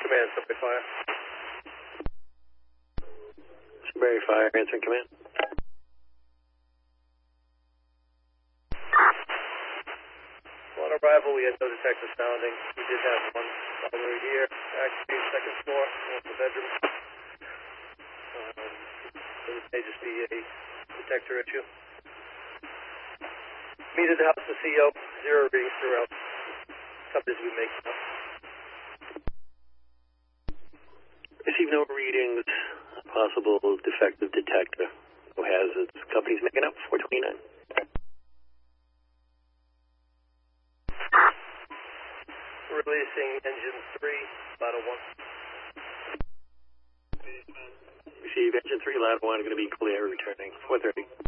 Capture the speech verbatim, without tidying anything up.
Command, Subway Fire. Subway Fire, answering command. On arrival, we had no detector sounding. We did have one while we were here. Actually, second floor, one of the bedrooms. Um, it may just be a detector issue. Meet at the house of C O, zero readings throughout. Copies we make. Receive no readings. Possible defective detector. No hazards. Company's making up four twenty-nine. Releasing engine three, ladder one. Receive engine three, ladder one, going to be clear, returning four thirty.